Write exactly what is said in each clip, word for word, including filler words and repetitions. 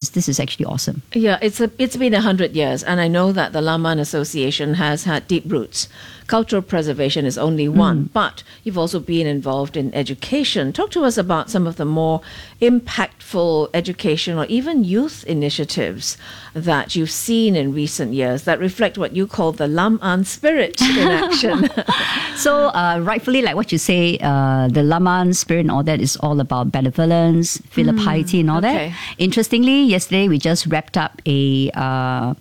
is this is actually awesome. Yeah, it's a, it's been a hundred years, and I know that the Laman Association has had deep roots. Cultural preservation is only one, mm. but you've also been involved in education. Talk to us about some of the more impactful education or even youth initiatives that you've seen in recent years that reflect what you call the Laman spirit in action. So, uh, rightfully, like what you say, uh, the Laman spirit and all that is all about benevolence, filial piety, mm, and all okay. that. Interestingly, yesterday we just wrapped up a uh,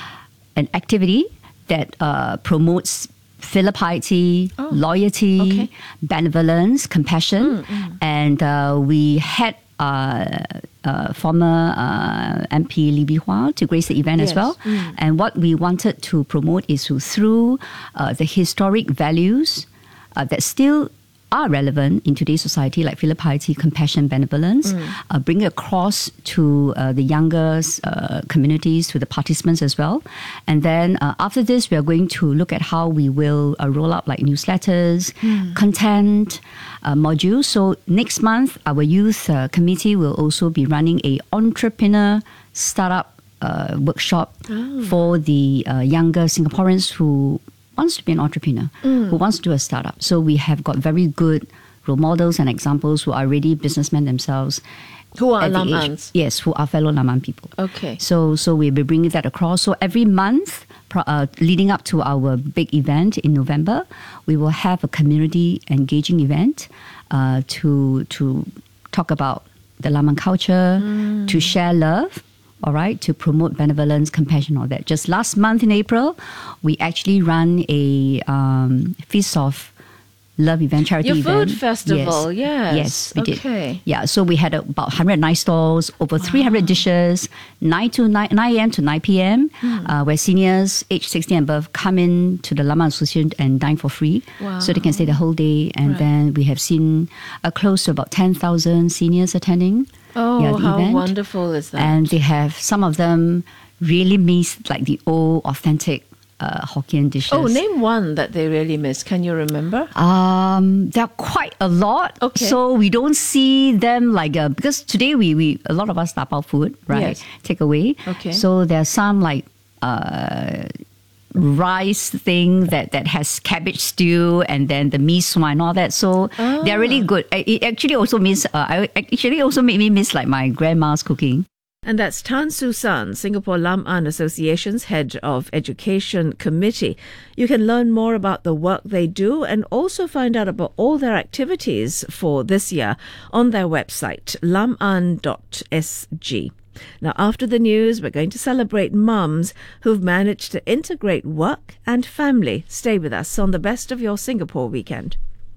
an activity that uh, promotes filial piety, oh, loyalty, okay. benevolence, compassion, mm, mm. and uh, we had uh, uh, former uh, M P Lee Bee-hwa to grace the event yes. as well. Mm. And what we wanted to promote is to, through uh, the historic values uh, that still are relevant in today's society, like filial piety, compassion, benevolence, mm. uh, bring it across to uh, the younger uh, communities, to the participants as well. And then uh, after this, we are going to look at how we will uh, roll out like newsletters, mm. content, uh, modules. So next month, our youth uh, committee will also be running a entrepreneur startup uh, workshop oh. for the uh, younger Singaporeans who wants to be an entrepreneur, mm. who wants to do a startup. So we have got very good role models and examples who are already businessmen themselves. Who are Lamans? Yes, who are fellow Laman people. Okay. So so we'll be bringing that across. So every month, uh, leading up to our big event in November, we will have a community engaging event uh, to to talk about the Laman culture, mm. to share love, all right, to promote benevolence, compassion, all that. Just last month in April, we actually ran a um, Feast of Love event, charity Your event. food festival, yes. Yes, we okay. did. Yeah, so we had about one hundred nine stalls, over wow. three hundred dishes, nine to nine a.m. to nine p.m., hmm. uh, where seniors aged sixty and above come in to the Laman Association and dine for free. Wow. So they can stay the whole day. And right. then we have seen uh, close to about ten thousand seniors attending. Oh, yeah, the how event. wonderful is that? And they have, some of them really miss like the old, authentic uh, Hokkien dishes. Oh, name one that they really miss. Can you remember? Um, there are quite a lot. Okay. So we don't see them like, uh, because today we, we, a lot of us tapao food, right? Yes. Take away. Okay. So there are some like, uh, rice thing that, that has cabbage stew and then the mee sua and all that. So ah. they're really good. It actually also means, uh, I actually also made me miss like my grandma's cooking. And that's Tan Su San, Singapore Laman Association's head of education committee. You can learn more about the work they do and also find out about all their activities for this year on their website, laman dot s g. Now, after the news, we're going to celebrate mums who've managed to integrate work and family. Stay with us on the Best of Your Singapore weekend.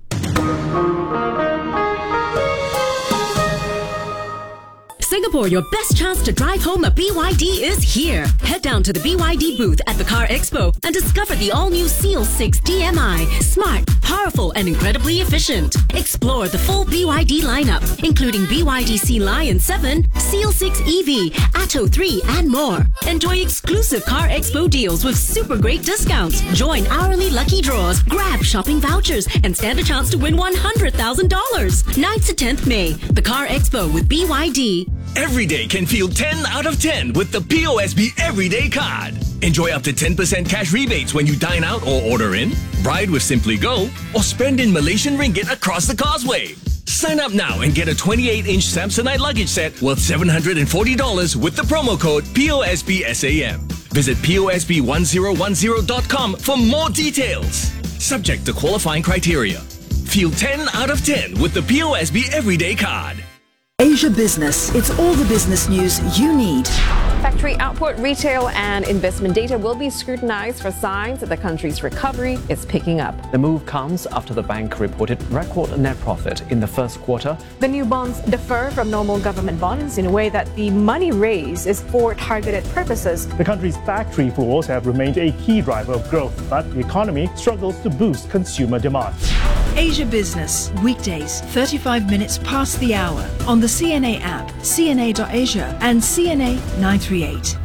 Singapore, your best chance to drive home a B Y D is here. Head down to the B Y D booth at the Car Expo and discover the all-new Seal six D M I. Smart, powerful, and incredibly efficient. Explore the full B Y D lineup, including B Y D Sea Lion seven, Seal six E V, Atto three, and more. Enjoy exclusive Car Expo deals with super great discounts. Join hourly lucky draws, grab shopping vouchers, and stand a chance to win one hundred thousand dollars. ninth to tenth May, the Car Expo with B Y D. Every day can feel ten out of ten with the P O S B Everyday Card. Enjoy up to ten percent cash rebates when you dine out or order in, ride with Simply Go, or spend in Malaysian ringgit across the causeway. Sign up now and get a twenty-eight inch Samsonite luggage set worth seven hundred forty dollars with the promo code P O S B S A M. Visit P O S B one zero one zero dot com for more details. Subject to qualifying criteria. Feel ten out of ten with the P O S B Everyday Card. Asia Business. It's all the business news you need. Factory output, retail and investment data will be scrutinized for signs that the country's recovery is picking up. The move comes after the bank reported record net profit in the first quarter. The new bonds differ from normal government bonds in a way that the money raised is for targeted purposes. The country's factory floors have remained a key driver of growth, but the economy struggles to boost consumer demand. Asia Business, weekdays, thirty-five minutes past the hour on the C N A app, C N A dot asia and C N A nine thirty-eight.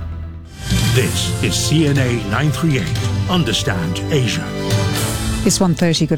This is C N A nine thirty-eight. Understand Asia. It's one thirty. Good